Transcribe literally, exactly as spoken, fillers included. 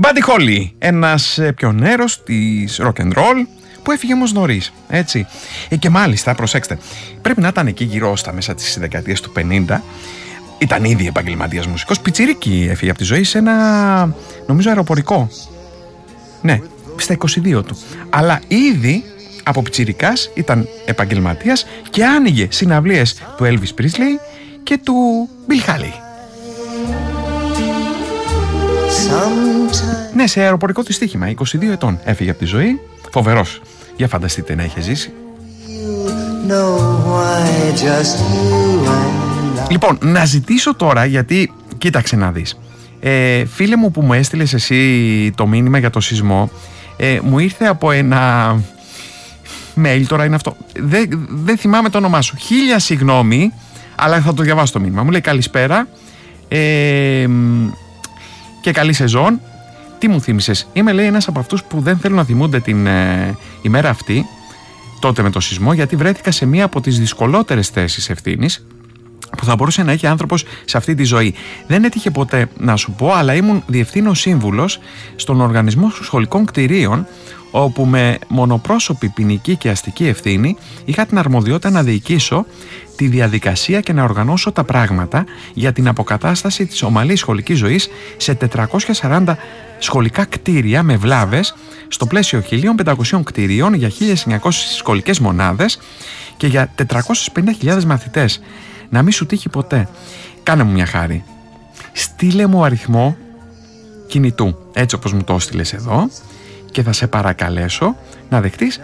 Buddy Holly, ένας πιονέρος της rock and roll που έφυγε όμως νωρίς, έτσι. Ε, και μάλιστα, προσέξτε, πρέπει να ήταν εκεί γύρω στα μέσα της δεκαετίας του πενήντα. Ήταν ήδη επαγγελματίας μουσικός. Πιτσιρίκι έφυγε από τη ζωή σε ένα, νομίζω, αεροπορικό. Ναι, στα είκοσι δύο του. Αλλά ήδη από πιτσιρικάς ήταν επαγγελματίας και άνοιγε συναυλίες του Elvis Presley και του Bill Haley. Sometimes... Ναι, σε αεροπορικό του στοίχημα, είκοσι δύο ετών έφυγε από τη ζωή. Φοβερός. Για φανταστείτε να είχε ζήσει. You know why, just you and I... Λοιπόν, να ζητήσω τώρα, γιατί κοίταξε να δεις. Ε, φίλε μου που μου έστειλες εσύ το μήνυμα για το σεισμό, ε, μου ήρθε από ένα mail, τώρα είναι αυτό, δεν δε θυμάμαι το όνομά σου, χίλια συγγνώμη, αλλά θα το διαβάσω το μήνυμα. Μου λέει καλησπέρα ε, και καλή σεζόν. Τι μου θύμισες? Είμαι, λέει, ένας από αυτούς που δεν θέλουν να θυμούνται την ε, ημέρα αυτή, τότε με το σεισμό, γιατί βρέθηκα σε μία από τις δυσκολότερες θέσεις ευθύνης που θα μπορούσε να έχει άνθρωπος σε αυτή τη ζωή. Δεν έτυχε ποτέ να σου πω, αλλά ήμουν διευθύνος σύμβουλος στον Οργανισμό Σχολικών Κτηρίων, όπου με μονοπρόσωπη ποινική και αστική ευθύνη είχα την αρμοδιότητα να διοικήσω τη διαδικασία και να οργανώσω τα πράγματα για την αποκατάσταση της ομαλής σχολικής ζωής σε τετρακόσια σαράντα σχολικά κτίρια με βλάβες στο πλαίσιο χίλια πεντακόσια κτιρίων για χίλιες εννιακόσιες σχολικές μονάδες και για τετρακόσιες πενήντα χιλιάδες μαθητές. Να μην σου τύχει ποτέ. Κάνε μου μια χάρη. Στείλε μου αριθμό κινητού, έτσι όπως μου το έστειλες εδώ, και θα σε παρακαλέσω να δεχτείς